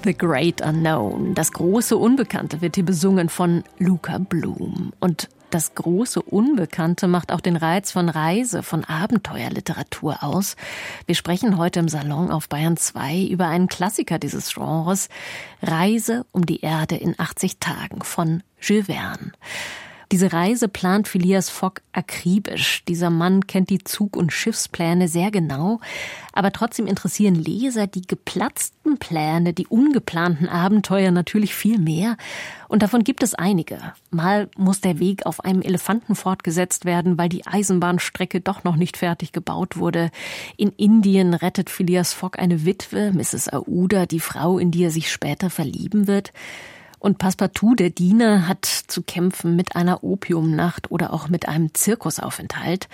The Great Unknown, das große Unbekannte, wird hier besungen von Luca Blum. Und das große Unbekannte macht auch den Reiz von Reise, von Abenteuerliteratur aus. Wir sprechen heute im Salon auf Bayern 2 über einen Klassiker dieses Genres, Reise um die Erde in 80 Tagen von Jules Verne. Diese Reise plant Phileas Fogg akribisch. Dieser Mann kennt die Zug- und Schiffspläne sehr genau, aber trotzdem interessieren Leser die geplatzten Pläne, die ungeplanten Abenteuer natürlich viel mehr. Und davon gibt es einige. Mal muss der Weg auf einem Elefanten fortgesetzt werden, weil die Eisenbahnstrecke doch noch nicht fertig gebaut wurde. In Indien rettet Phileas Fogg eine Witwe, Mrs. Aouda, die Frau, in die er sich später verlieben wird. Und Passepartout, der Diener, hat zu kämpfen mit einer Opiumnacht oder auch mit einem Zirkusaufenthalt.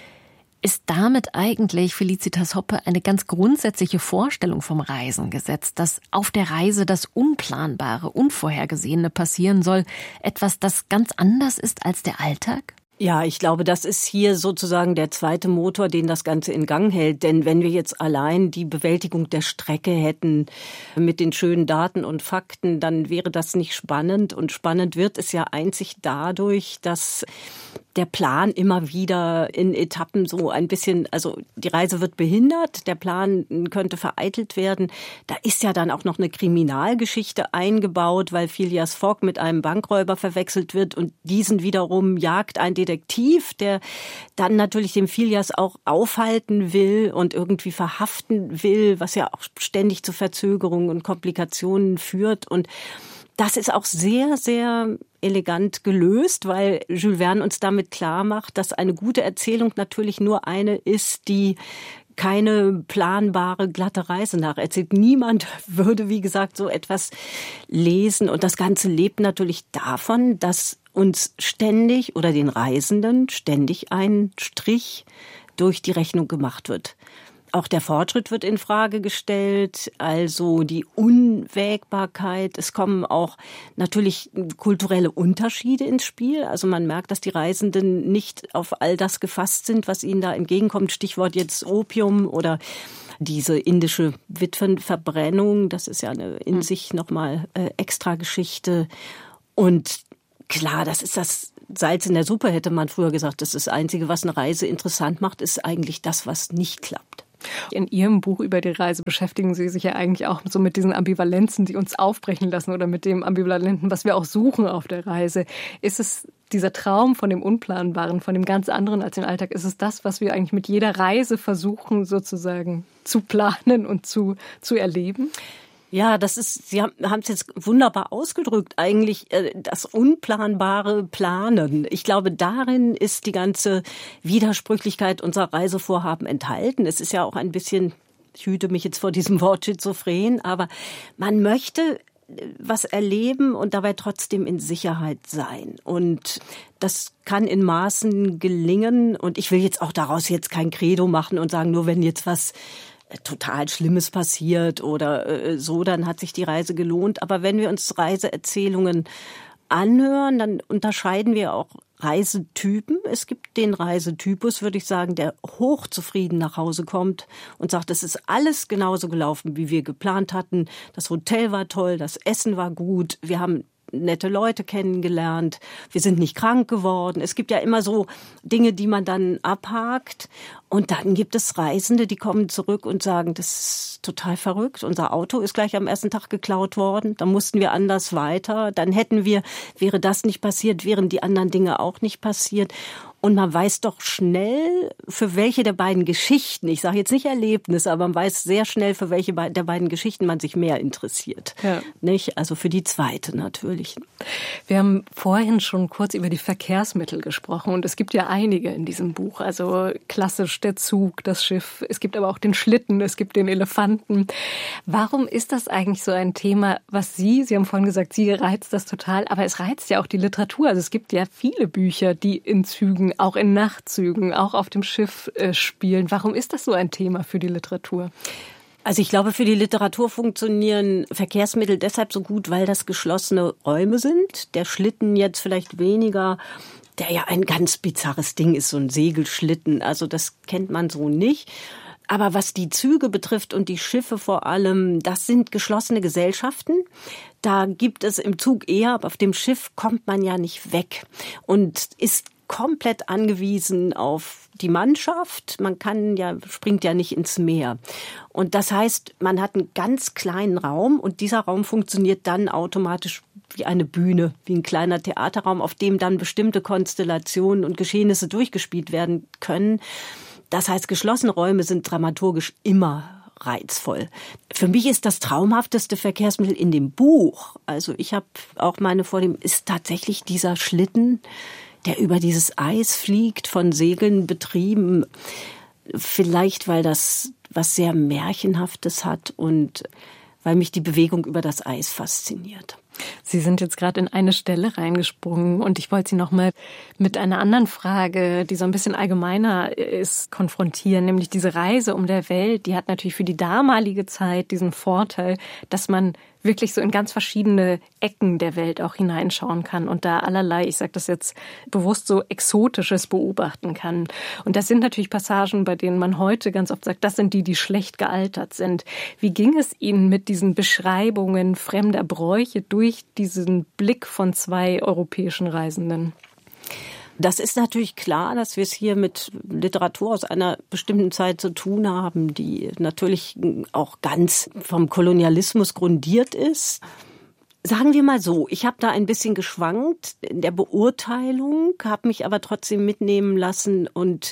Ist damit eigentlich, Felicitas Hoppe, eine ganz grundsätzliche Vorstellung vom Reisen gesetzt, dass auf der Reise das Unplanbare, Unvorhergesehene passieren soll, etwas, das ganz anders ist als der Alltag? Ja, ich glaube, das ist hier sozusagen der zweite Motor, den das Ganze in Gang hält. Denn wenn wir jetzt allein die Bewältigung der Strecke hätten mit den schönen Daten und Fakten, dann wäre das nicht spannend. Und spannend wird es ja einzig dadurch, dass der Plan immer wieder in Etappen so ein bisschen, also die Reise wird behindert, der Plan könnte vereitelt werden. Da ist ja dann auch noch eine Kriminalgeschichte eingebaut, weil Phileas Fogg mit einem Bankräuber verwechselt wird und diesen wiederum jagt ein Detektiv, der dann natürlich den Phileas auch aufhalten will und irgendwie verhaften will, was ja auch ständig zu Verzögerungen und Komplikationen führt. Und das ist auch sehr, sehr elegant gelöst, weil Jules Verne uns damit klar macht, dass eine gute Erzählung natürlich nur eine ist, die keine planbare, glatte Reise nacherzählt. Niemand würde, wie gesagt, so etwas lesen. Und das Ganze lebt natürlich davon, dass uns ständig oder den Reisenden ständig ein Strich durch die Rechnung gemacht wird. Auch der Fortschritt wird in Frage gestellt, also die Unwägbarkeit. Es kommen auch natürlich kulturelle Unterschiede ins Spiel. Also man merkt, dass die Reisenden nicht auf all das gefasst sind, was ihnen da entgegenkommt. Stichwort jetzt Opium oder diese indische Witwenverbrennung. Das ist ja eine in sich nochmal extra Geschichte. Und klar, das ist das Salz in der Suppe, hätte man früher gesagt. Das ist das Einzige, was eine Reise interessant macht, ist eigentlich das, was nicht klappt. In Ihrem Buch über die Reise beschäftigen Sie sich ja eigentlich auch so mit diesen Ambivalenzen, die uns aufbrechen lassen oder mit dem Ambivalenten, was wir auch suchen auf der Reise. Ist es dieser Traum von dem Unplanbaren, von dem ganz anderen als den Alltag, ist es das, was wir eigentlich mit jeder Reise versuchen sozusagen zu planen und zu erleben? Ja, Sie haben es jetzt wunderbar ausgedrückt, eigentlich das unplanbare Planen. Ich glaube, darin ist die ganze Widersprüchlichkeit unserer Reisevorhaben enthalten. Es ist ja auch ein bisschen, ich hüte mich jetzt vor diesem Wort schizophren, aber man möchte was erleben und dabei trotzdem in Sicherheit sein. Und das kann in Maßen gelingen. Und ich will jetzt auch daraus jetzt kein Credo machen und sagen, nur wenn jetzt was total Schlimmes passiert oder so, dann hat sich die Reise gelohnt. Aber wenn wir uns Reiseerzählungen anhören, dann unterscheiden wir auch Reisetypen. Es gibt den Reisetypus, würde ich sagen, der hochzufrieden nach Hause kommt und sagt, es ist alles genauso gelaufen, wie wir geplant hatten. Das Hotel war toll, das Essen war gut, wir haben nette Leute kennengelernt, wir sind nicht krank geworden. Es gibt ja immer so Dinge, die man dann abhakt. Und dann gibt es Reisende, die kommen zurück und sagen, das ist total verrückt. Unser Auto ist gleich am ersten Tag geklaut worden. Da mussten wir anders weiter. Dann wäre das nicht passiert, wären die anderen Dinge auch nicht passiert. Und man weiß doch schnell, für welche der beiden Geschichten, ich sage jetzt nicht Erlebnis, aber man weiß sehr schnell, für welche der beiden Geschichten man sich mehr interessiert. Ja. Nicht? Also für die zweite natürlich. Wir haben vorhin schon kurz über die Verkehrsmittel gesprochen und es gibt ja einige in diesem Buch. Also klassisch der Zug, das Schiff, es gibt aber auch den Schlitten, es gibt den Elefanten. Warum ist das eigentlich so ein Thema, was Sie haben vorhin gesagt, Sie reizt das total, aber es reizt ja auch die Literatur. Also es gibt ja viele Bücher, die in Zügen, auch in Nachtzügen, auch auf dem Schiff spielen. Warum ist das so ein Thema für die Literatur? Also ich glaube, für die Literatur funktionieren Verkehrsmittel deshalb so gut, weil das geschlossene Räume sind. Der Schlitten jetzt vielleicht weniger, der ja ein ganz bizarres Ding ist, so ein Segelschlitten. Also das kennt man so nicht. Aber was die Züge betrifft und die Schiffe vor allem, das sind geschlossene Gesellschaften. Da gibt es im Zug eher, aber auf dem Schiff kommt man ja nicht weg und ist komplett angewiesen auf die Mannschaft. Man springt ja nicht ins Meer. Und das heißt, man hat einen ganz kleinen Raum und dieser Raum funktioniert dann automatisch wie eine Bühne, wie ein kleiner Theaterraum, auf dem dann bestimmte Konstellationen und Geschehnisse durchgespielt werden können. Das heißt, geschlossene Räume sind dramaturgisch immer reizvoll. Für mich ist das traumhafteste Verkehrsmittel in dem Buch, also ich habe auch meine Vorlieben, ist tatsächlich dieser Schlitten, der über dieses Eis fliegt, von Segeln betrieben. Vielleicht, weil das was sehr Märchenhaftes hat und weil mich die Bewegung über das Eis fasziniert. Sie sind jetzt gerade in eine Stelle reingesprungen und ich wollte Sie noch mal mit einer anderen Frage, die so ein bisschen allgemeiner ist, konfrontieren, nämlich diese Reise um der Welt, die hat natürlich für die damalige Zeit diesen Vorteil, dass man wirklich so in ganz verschiedene Ecken der Welt auch hineinschauen kann und da allerlei, ich sage das jetzt bewusst so, Exotisches beobachten kann. Und das sind natürlich Passagen, bei denen man heute ganz oft sagt, das sind die schlecht gealtert sind. Wie ging es Ihnen mit diesen Beschreibungen fremder Bräuche durch diesen Blick von 2 europäischen Reisenden? Das ist natürlich klar, dass wir es hier mit Literatur aus einer bestimmten Zeit zu tun haben, die natürlich auch ganz vom Kolonialismus grundiert ist. Sagen wir mal so, ich habe da ein bisschen geschwankt in der Beurteilung, habe mich aber trotzdem mitnehmen lassen und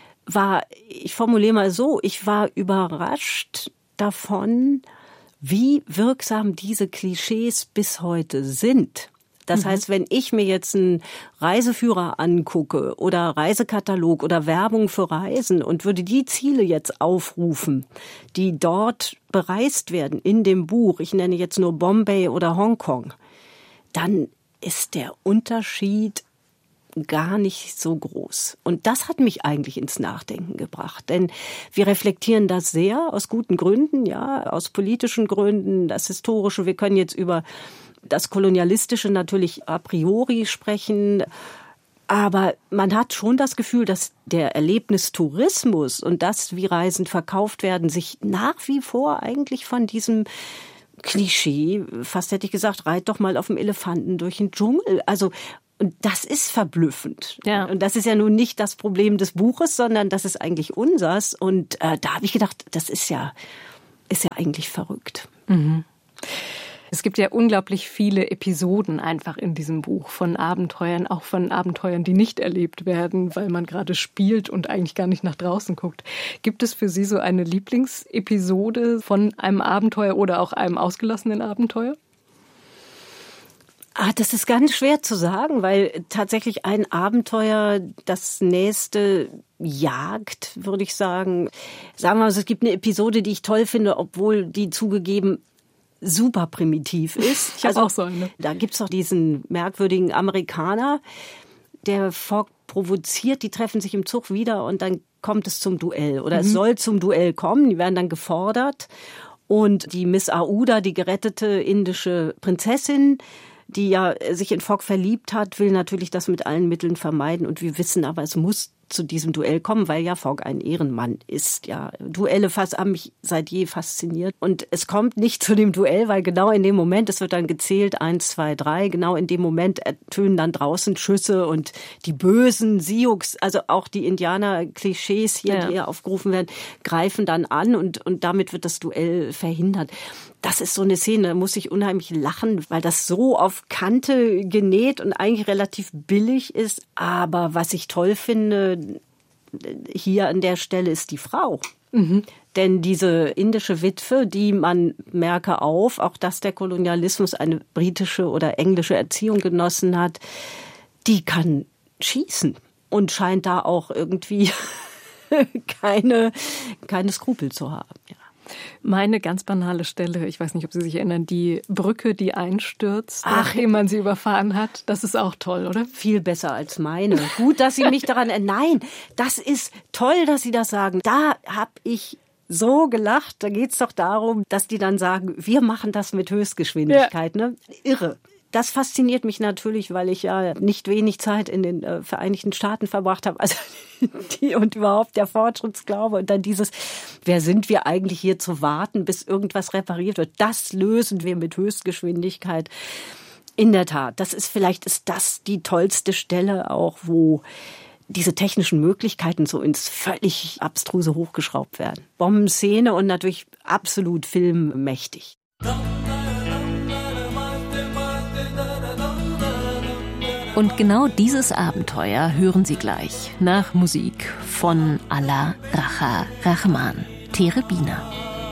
ich formuliere mal so, ich war überrascht davon, wie wirksam diese Klischees bis heute sind. Das heißt, wenn ich mir jetzt einen Reiseführer angucke oder Reisekatalog oder Werbung für Reisen und würde die Ziele jetzt aufrufen, die dort bereist werden in dem Buch, ich nenne jetzt nur Bombay oder Hongkong, dann ist der Unterschied gar nicht so groß. Und das hat mich eigentlich ins Nachdenken gebracht. Denn wir reflektieren das sehr aus guten Gründen, ja, aus politischen Gründen, das Historische. Wir können jetzt über das Kolonialistische natürlich a priori sprechen. Aber man hat schon das Gefühl, dass der Erlebnistourismus und das, wie Reisen verkauft werden, sich nach wie vor eigentlich von diesem Klischee, fast hätte ich gesagt, reit doch mal auf dem Elefanten durch den Dschungel. Also, und das ist verblüffend. Ja. Und das ist ja nun nicht das Problem des Buches, sondern das ist eigentlich unsers. Und da habe ich gedacht, das ist ja eigentlich verrückt. Mhm. Es gibt ja unglaublich viele Episoden einfach in diesem Buch von Abenteuern, auch von Abenteuern, die nicht erlebt werden, weil man gerade spielt und eigentlich gar nicht nach draußen guckt. Gibt es für Sie so eine Lieblingsepisode von einem Abenteuer oder auch einem ausgelassenen Abenteuer? Das ist ganz schwer zu sagen, weil tatsächlich ein Abenteuer das nächste jagt, würde ich sagen. Sagen wir mal, es gibt eine Episode, die ich toll finde, obwohl die zugegeben super primitiv ist. Ich habe auch so eine. Da gibt's doch diesen merkwürdigen Amerikaner, der Fogg provoziert, die treffen sich im Zug wieder und dann kommt es zum Duell. Oder es soll zum Duell kommen, die werden dann gefordert. Und die Miss Aouda, die gerettete indische Prinzessin, die ja sich in Fogg verliebt hat, will natürlich das mit allen Mitteln vermeiden. Und wir wissen aber, es muss zu diesem Duell kommen, weil ja Fogg ein Ehrenmann ist. Ja, Duelle haben mich seit je fasziniert. Und es kommt nicht zu dem Duell, weil genau in dem Moment, es wird dann gezählt, 1, 2, 3, genau in dem Moment ertönen dann draußen Schüsse und die bösen Sioux, also auch die Indianer-Klischees hier, die hier aufgerufen werden, greifen dann an und damit wird das Duell verhindert. Das ist so eine Szene, da muss ich unheimlich lachen, weil das so auf Kante genäht und eigentlich relativ billig ist. Aber was ich toll finde, hier an der Stelle ist die Frau. Mhm. Denn diese indische Witwe, die man merke auch dass der Kolonialismus eine britische oder englische Erziehung genossen hat, die kann schießen und scheint da auch irgendwie keine Skrupel zu haben. Ja. Meine ganz banale Stelle, ich weiß nicht, ob Sie sich erinnern, die Brücke, die einstürzt, nachdem man sie überfahren hat, das ist auch toll, oder? Viel besser als meine. Gut, dass Sie mich daran Nein, das ist toll, dass Sie das sagen. Da habe ich so gelacht. Da geht's doch darum, dass die dann sagen, wir machen das mit Höchstgeschwindigkeit. Ja. Ne? Irre. Das fasziniert mich natürlich, weil ich ja nicht wenig Zeit in den Vereinigten Staaten verbracht habe. Also und überhaupt der Fortschrittsglaube und dann dieses, wer sind wir eigentlich hier zu warten, bis irgendwas repariert wird? Das lösen wir mit Höchstgeschwindigkeit. In der Tat, vielleicht ist das die tollste Stelle auch, wo diese technischen Möglichkeiten so ins völlig Abstruse hochgeschraubt werden. Bombenszene und natürlich absolut filmmächtig. Und genau dieses Abenteuer hören Sie gleich nach Musik von Alla Racha Rahman, Terebina.